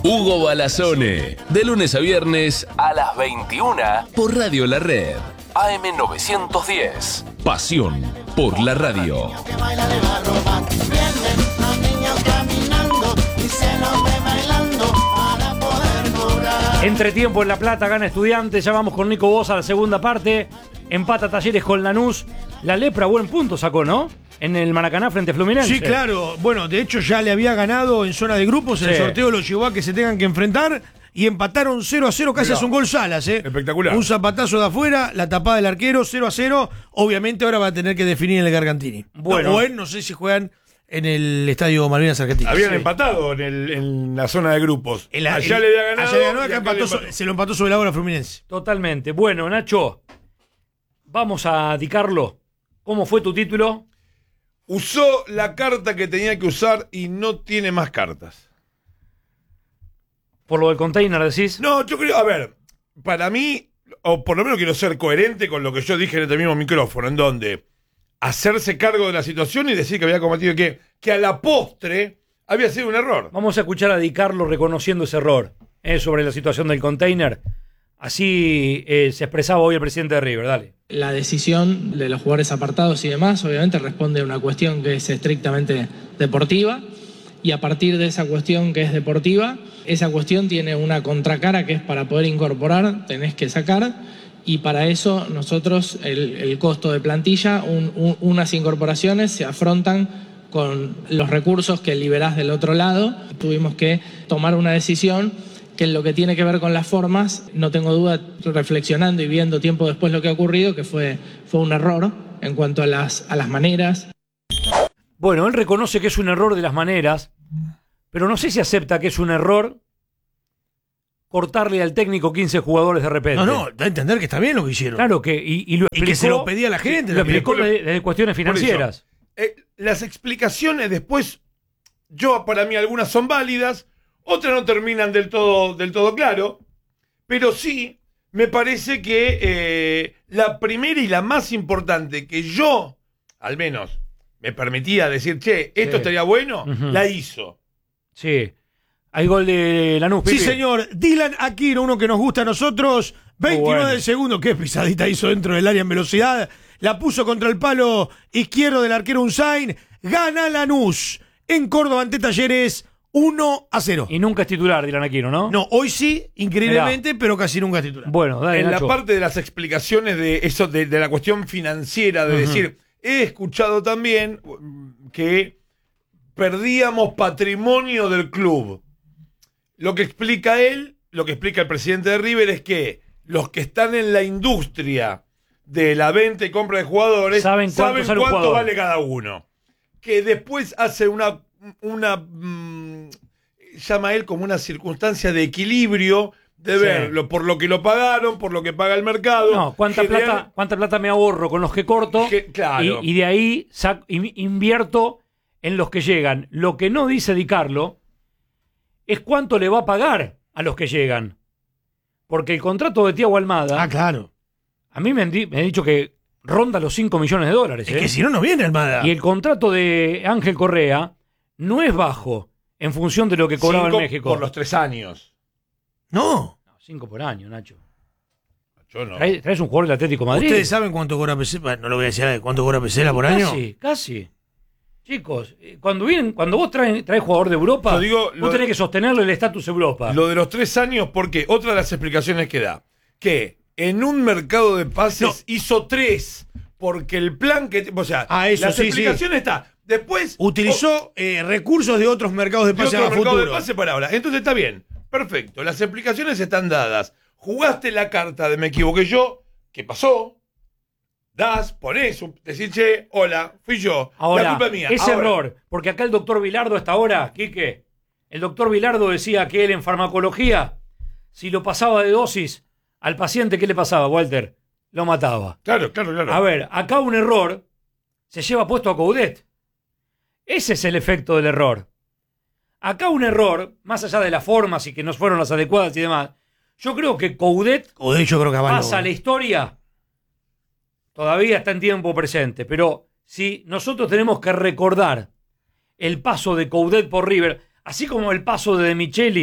Hugo Balazone, de lunes a viernes a las 21 por Radio La Red. AM 910. Pasión por la radio. Entretiempo en La Plata, gana Estudiantes. Ya vamos con Nico Bosa a la segunda parte. Empata Talleres con Lanús. La Lepra buen punto sacó, ¿no? En el Maracaná frente a Fluminense. Sí, claro. Bueno, de hecho ya le había ganado en zona de grupos. Sí. El sorteo lo llevó a que se tengan que enfrentar y empataron 0-0, casi hace un gol Salas, ¿eh? Espectacular. Un zapatazo de afuera, la tapada del arquero, 0-0. Obviamente ahora va a tener que definir en el Gargantini. Bueno. No sé si juegan en el Estadio Malvinas Argentinas. Habían empatado en la zona de grupos. Allá le había ganado. Allá ganó, acá se lo empató sobre la hora Fluminense. Totalmente. Bueno, Nacho, vamos a dedicarlo. ¿Cómo fue tu título? Usó la carta que tenía que usar y no tiene más cartas. ¿Por lo del container decís? No, yo creo, a ver, para mí, o por lo menos quiero ser coherente con lo que yo dije en este mismo micrófono, en donde hacerse cargo de la situación y decir que había cometido que a la postre había sido un error. Vamos a escuchar a Di Carlo reconociendo ese error sobre la situación del container. Así se expresaba hoy el presidente de River, dale. La decisión de los jugadores apartados y demás, obviamente, responde a una cuestión que es estrictamente deportiva, y a partir de esa cuestión que es deportiva, esa cuestión tiene una contracara que es para poder incorporar, tenés que sacar, y para eso nosotros el costo de plantilla, unas incorporaciones se afrontan con los recursos que liberás del otro lado. Tuvimos que tomar una decisión que en lo que tiene que ver con las formas, no tengo duda, reflexionando y viendo tiempo después lo que ha ocurrido, que fue un error en cuanto a las maneras. Bueno, él reconoce que es un error de las maneras, pero no sé si acepta que es un error cortarle al técnico 15 jugadores de repente. No, da a entender que está bien lo que hicieron. Claro que, y lo explicó. Y que se lo pedía a la gente. Lo explicó desde cuestiones financieras. Las explicaciones después, para mí algunas son válidas, otras no terminan del todo claro, pero sí me parece que la primera y la más importante que yo, al menos, me permitía decir, esto estaría bueno, la hizo. Sí. Hay gol de Lanús, Pipi. Sí, señor. Dylan Aquino, uno que nos gusta a nosotros. 29 del segundo. Qué pisadita hizo dentro del área en velocidad. La puso contra el palo izquierdo del arquero Unzain. Gana Lanús en Córdoba ante Talleres 1-0. Y nunca es titular, Dylan Aquino, ¿no? No, hoy sí, increíblemente, pero casi nunca es titular. Bueno, dale, en Nacho. la parte de las explicaciones de eso, de la cuestión financiera, de decir, he escuchado también que perdíamos patrimonio del club. Lo que explica él, lo que explica el presidente de River es que los que están en la industria de la venta y compra de jugadores saben cuánto vale cada uno. Que después hace llama él como una circunstancia de equilibrio de ver por lo que lo pagaron, por lo que paga el mercado. No, ¿cuánta plata me ahorro con los que corto? Claro. Y de ahí invierto en los que llegan. Lo que no dice Di Carlo es cuánto le va a pagar a los que llegan. Porque el contrato de Thiago Almada... Ah, claro. A mí me han dicho que ronda los 5 millones de dólares. Es que si no viene Almada. Y el contrato de Ángel Correa no es bajo en función de lo que cobraba en México. Por los 3 años. No. 5 por año, Nacho. Yo no. ¿Traes un jugador del Atlético de Madrid? ¿Ustedes saben cuánto cobra Pesela? No lo voy a decir, ¿cuánto cobra Pesela por año? Casi. Chicos, cuando vos traes jugador de Europa, vos tenés que sostenerle el estatus Europa. Lo de los 3 años, porque otra de las explicaciones que da, que en un mercado de pases hizo 3, porque el plan que... O sea, eso las explicaciones está. Después... Utilizó recursos de otros mercados de pase a futuro. De pase para ahora. Entonces está bien, perfecto. Las explicaciones están dadas. Jugaste la carta de me equivoqué yo, ¿qué pasó? Ponés, decís, hola, fui yo. Ahora, la culpa es mía. Error, porque acá el doctor Bilardo hasta ahora, Quique, el doctor Bilardo decía que él en farmacología, si lo pasaba de dosis al paciente, ¿qué le pasaba, Walter? Lo mataba. Claro. A ver, acá un error se lleva puesto a Coudet. Ese es el efecto del error. Acá un error, más allá de las formas y que no fueron las adecuadas y demás, yo creo que Coudet pasa a la historia. Todavía está en tiempo presente, pero si nosotros tenemos que recordar el paso de Coudet por River, así como el paso de Michelis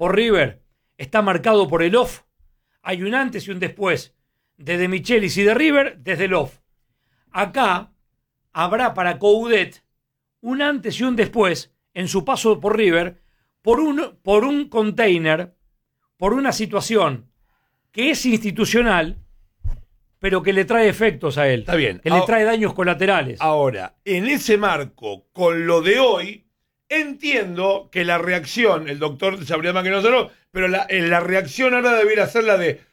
por River está marcado por el off. Hay un antes y un después de De Michelis y de River desde el off. Acá habrá para Coudet un antes y un después en su paso por River por un container, por una situación que es institucional, pero que le trae efectos a él. Está bien. Que le trae daños colaterales. Ahora, en ese marco, con lo de hoy, entiendo que la reacción, el doctor sabría más que nosotros, pero la reacción ahora debería ser la de,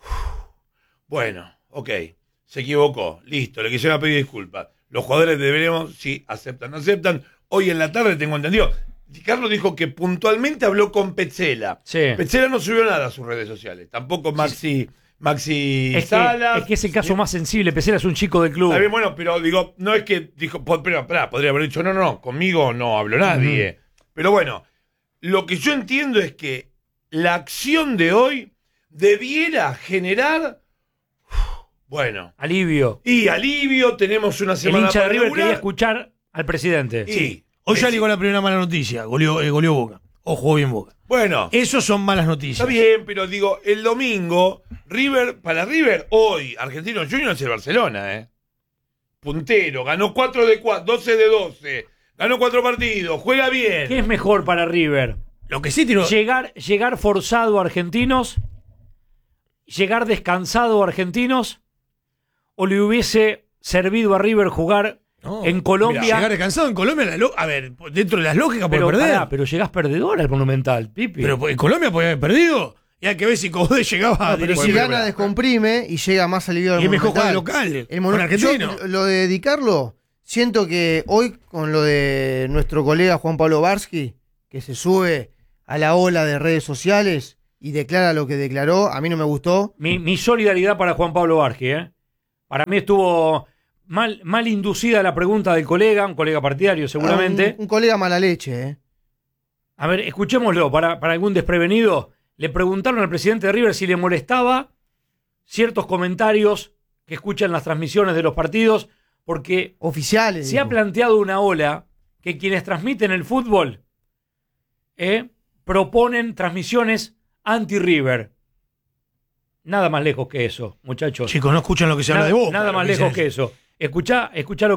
bueno, ok, se equivocó, listo, le quisieron pedir disculpas. Los jugadores deberíamos, sí, aceptan, no aceptan. Hoy en la tarde tengo entendido. Carlos dijo que puntualmente habló con Petzela. Sí. Petzela no subió nada a sus redes sociales, tampoco Maxi Salas. Es que es el caso más sensible. Petzela es un chico del club. Está bien, bueno, pero digo, no es que dijo, pero podría haber dicho, no, conmigo no habló nadie. Pero bueno, lo que yo entiendo es que la acción de hoy debiera generar, bueno, alivio. Y alivio, tenemos una semana. El hincha de para River laburar. quería escuchar al presidente. Sí. Hoy ya llegó la primera mala noticia. Goleó Boca. O jugó bien Boca. Bueno. Esos son malas noticias. Está bien, pero digo, el domingo, para River, hoy, Argentinos Juniors es el Barcelona, puntero, ganó 4 de 4, 12 de 12, ganó 4 partidos, juega bien. ¿Qué es mejor para River? Lo que sí tiene... Llegar forzado a Argentinos, llegar descansado a Argentinos, o le hubiese servido a River jugar en Colombia. Mirá, llegar descansado en Colombia, a ver, dentro de las lógicas puede perder. Pero llegás perdedor al Monumental, Pipi. Pero en Colombia podía haber perdido. Y hay que ver si Coudet llegaba pero si gana, descomprime y llega más aliviado al y es mejor Monumental. con el local. Con Argentino. Lo de dedicarlo, siento que hoy con lo de nuestro colega Juan Pablo Barsky, que se sube a la ola de redes sociales y declara lo que declaró, a mí no me gustó. Mi solidaridad para Juan Pablo Barsky, Para mí estuvo mal inducida la pregunta del colega, un colega partidario seguramente. Un colega mala leche, A ver, escuchémoslo, para algún desprevenido. Le preguntaron al presidente de River si le molestaba ciertos comentarios que escuchan las transmisiones de los partidos, porque oficiales. Se ha planteado una ola que quienes transmiten el fútbol proponen transmisiones anti-River. Nada más lejos que eso, muchachos. Chicos, no escuchan lo que se habla de Boca. Nada más lejos que eso. Escuchá lo